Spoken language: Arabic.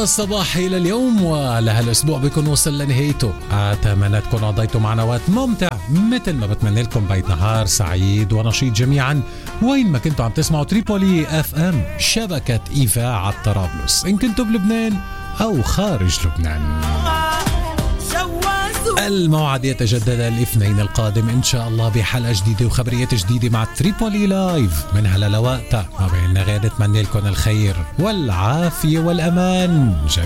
الصباحي لليوم ولهالاسبوع بيكون وصل لنهايته. اتمنى تكونوا قضيتوا معنا وقت ممتع مثل ما بتمنى لكم بيت نهار سعيد ونشيط جميعا وين ما كنتوا عم تسمعوا تريبولي اف ام، شبكة اذاعة طرابلس، ان كنتوا بلبنان او خارج لبنان. الموعد يتجدد الاثنين القادم ان شاء الله بحلقة جديدة وخبريات جديدة مع تريبولي لايف. من هلا لوقتها ما بيننا غير نتمنى لكم الخير والعافية والامان.